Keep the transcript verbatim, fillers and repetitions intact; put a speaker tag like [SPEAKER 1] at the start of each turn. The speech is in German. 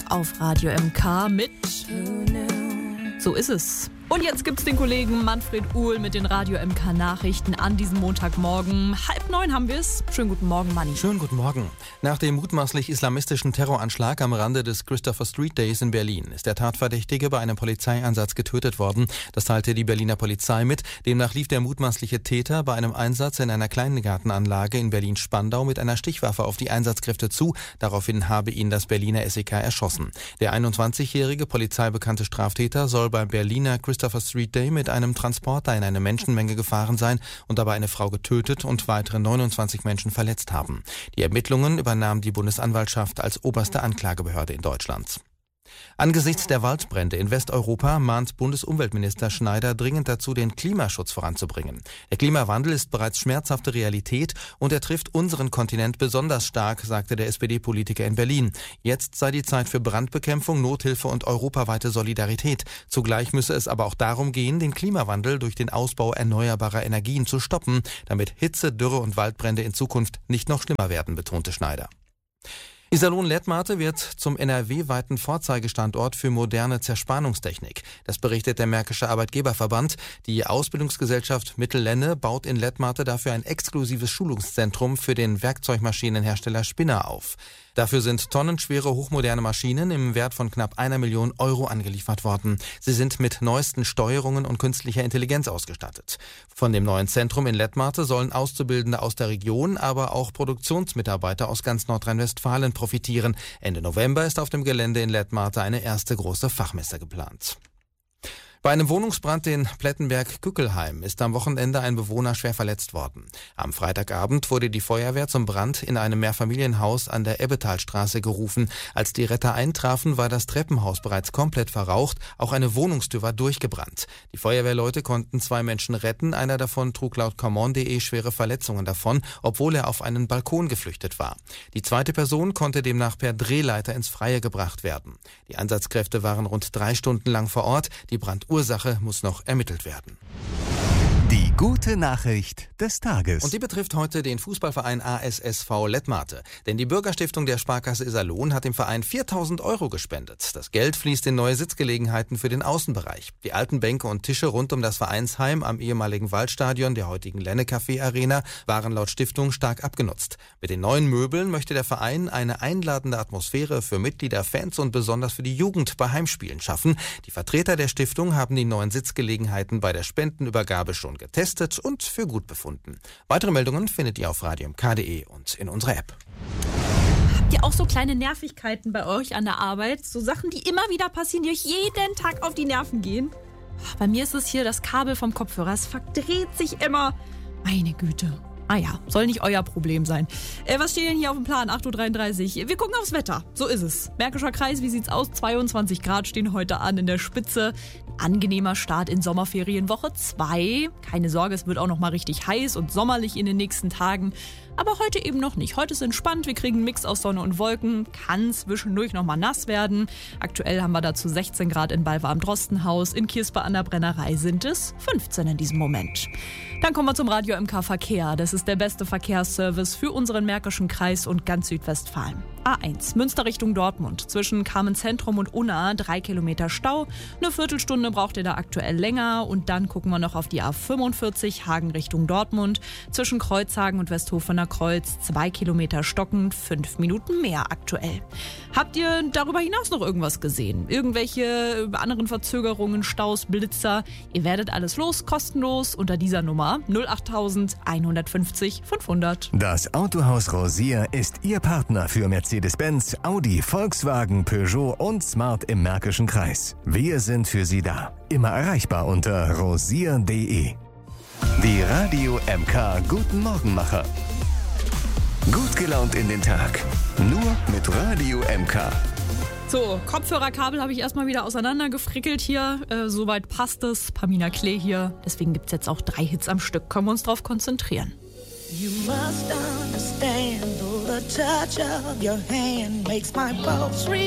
[SPEAKER 1] auf Radio M K mit So ist es. Und jetzt gibt's den Kollegen Manfred Uhl mit den Radio M K Nachrichten an diesem Montagmorgen. Halb neun haben wir es. Schönen guten Morgen, Manni.
[SPEAKER 2] Schönen guten Morgen. Nach dem mutmaßlich islamistischen Terroranschlag am Rande des Christopher Street Days in Berlin ist der Tatverdächtige bei einem Polizeieinsatz getötet worden. Das teilte die Berliner Polizei mit. Demnach lief der mutmaßliche Täter bei einem Einsatz in einer Kleingartenanlage in Berlin-Spandau mit einer Stichwaffe auf die Einsatzkräfte zu. Daraufhin habe ihn das Berliner S E K erschossen. Der einundzwanzigjährige polizeibekannte Straftäter soll beim Berliner Christopher Street Day mit einem Transporter in eine Menschenmenge gefahren sein und dabei eine Frau getötet und weitere neunundzwanzig Menschen verletzt haben. Die Ermittlungen übernahm die Bundesanwaltschaft als oberste Anklagebehörde in Deutschland. Angesichts der Waldbrände in Westeuropa mahnt Bundesumweltminister Schneider dringend dazu, den Klimaschutz voranzubringen. Der Klimawandel ist bereits schmerzhafte Realität und er trifft unseren Kontinent besonders stark, sagte der S P D-Politiker in Berlin. Jetzt sei die Zeit für Brandbekämpfung, Nothilfe und europaweite Solidarität. Zugleich müsse es aber auch darum gehen, den Klimawandel durch den Ausbau erneuerbarer Energien zu stoppen, damit Hitze, Dürre und Waldbrände in Zukunft nicht noch schlimmer werden, betonte Schneider. Iserlohn-Lettmate wird zum N R W-weiten Vorzeigestandort für moderne Zerspannungstechnik. Das berichtet der Märkische Arbeitgeberverband. Die Ausbildungsgesellschaft Mittellenne baut in Lettmate dafür ein exklusives Schulungszentrum für den Werkzeugmaschinenhersteller Spinner auf. Dafür sind tonnenschwere hochmoderne Maschinen im Wert von knapp einer Million Euro angeliefert worden. Sie sind mit neuesten Steuerungen und künstlicher Intelligenz ausgestattet. Von dem neuen Zentrum in Lettmate sollen Auszubildende aus der Region, aber auch Produktionsmitarbeiter aus ganz Nordrhein-Westfalen profitieren. Ende November ist auf dem Gelände in Lettmate eine erste große Fachmesse geplant. Bei einem Wohnungsbrand in Plettenberg-Kückelheim ist am Wochenende ein Bewohner schwer verletzt worden. Am Freitagabend wurde die Feuerwehr zum Brand in einem Mehrfamilienhaus an der Ebbetalstraße gerufen. Als die Retter eintrafen, war das Treppenhaus bereits komplett verraucht. Auch eine Wohnungstür war durchgebrannt. Die Feuerwehrleute konnten zwei Menschen retten. Einer davon trug laut Common punkt de schwere Verletzungen davon, obwohl er auf einen Balkon geflüchtet war. Die zweite Person konnte demnach per Drehleiter ins Freie gebracht werden. Die Einsatzkräfte waren rund drei Stunden lang vor Ort. Die Brandursache muss noch ermittelt werden.
[SPEAKER 3] Die gute Nachricht des Tages.
[SPEAKER 2] Und die betrifft heute den Fußballverein A S S V Lettmate. Denn die Bürgerstiftung der Sparkasse Iserlohn hat dem Verein viertausend Euro gespendet. Das Geld fließt in neue Sitzgelegenheiten für den Außenbereich. Die alten Bänke und Tische rund um das Vereinsheim am ehemaligen Waldstadion der heutigen Lenne-Café Arena waren laut Stiftung stark abgenutzt. Mit den neuen Möbeln möchte der Verein eine einladende Atmosphäre für Mitglieder, Fans und besonders für die Jugend bei Heimspielen schaffen. Die Vertreter der Stiftung haben die neuen Sitzgelegenheiten bei der Spendenübergabe schon getestet und für gut befunden. Weitere Meldungen findet ihr auf radio m k punkt de und in unserer App.
[SPEAKER 1] Habt ihr auch so kleine Nervigkeiten bei euch an der Arbeit? So Sachen, die immer wieder passieren, die euch jeden Tag auf die Nerven gehen? Bei mir ist es hier das Kabel vom Kopfhörer. Es verdreht sich immer. Meine Güte. Ah ja, soll nicht euer Problem sein. Äh, was steht denn hier auf dem Plan? acht Uhr dreiunddreißig. Wir gucken aufs Wetter. So ist es. Märkischer Kreis, wie sieht's aus? zweiundzwanzig Grad stehen heute an in der Spitze. Ein angenehmer Start in Sommerferienwoche zwei. Keine Sorge, es wird auch noch mal richtig heiß und sommerlich in den nächsten Tagen. Aber heute eben noch nicht. Heute ist entspannt. Wir kriegen einen Mix aus Sonne und Wolken. Kann zwischendurch noch mal nass werden. Aktuell haben wir dazu sechzehn Grad in Balve am Drostenhaus. In Kirspe an der Brennerei sind es fünfzehn in diesem Moment. Dann kommen wir zum Radio M K Verkehr. Das ist der beste Verkehrsservice für unseren Märkischen Kreis und ganz Südwestfalen. A eins, Münster Richtung Dortmund. Zwischen Carmen-Zentrum und Unna drei Kilometer Stau. Eine Viertelstunde braucht ihr da aktuell länger. Und dann gucken wir noch auf die A fünfundvierzig, Hagen Richtung Dortmund. Zwischen Kreuzhagen und Westhofener Kreuz zwei Kilometer stockend, fünf Minuten mehr aktuell. Habt ihr darüber hinaus noch irgendwas gesehen? Irgendwelche anderen Verzögerungen, Staus, Blitzer? Ihr werdet alles los, kostenlos unter dieser Nummer null acht eins fünfzig fünfhundert.
[SPEAKER 3] Das Autohaus Rosier ist Ihr Partner für Mercedes-Benz, Audi, Volkswagen, Peugeot und Smart im Märkischen Kreis. Wir sind für Sie da. Immer erreichbar unter rosier punkt de. Die Radio M K Guten Morgenmacher. Gut gelaunt in den Tag. Nur mit Radio M K.
[SPEAKER 1] So, Kopfhörerkabel habe ich erstmal wieder auseinandergefrickelt hier. Äh, soweit passt es. Pamina Klee hier. Deswegen gibt es jetzt auch drei Hits am Stück. Können wir uns drauf konzentrieren.
[SPEAKER 4] You must understand, though the touch of your hand makes my pulse reach.